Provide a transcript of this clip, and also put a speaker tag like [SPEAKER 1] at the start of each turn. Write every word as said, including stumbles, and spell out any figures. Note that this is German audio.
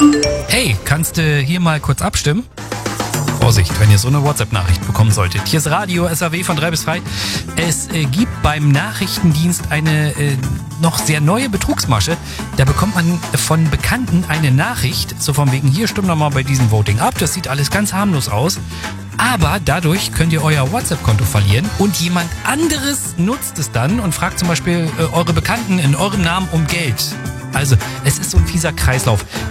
[SPEAKER 1] Hey, kannst du hier mal kurz abstimmen? Vorsicht, wenn ihr so eine WhatsApp-Nachricht bekommen solltet. Hier ist Radio S A W von drei bis drei. Es äh, gibt beim Nachrichtendienst eine äh, noch sehr neue Betrugsmasche. Da bekommt man von Bekannten eine Nachricht, so von wegen, hier stimmt doch mal bei diesem Voting ab. Das sieht alles ganz harmlos aus. Aber dadurch könnt ihr euer WhatsApp-Konto verlieren und jemand anderes nutzt es dann und fragt zum Beispiel äh, eure Bekannten in eurem Namen um Geld. Also, es ist so ein fieser Kreislauf.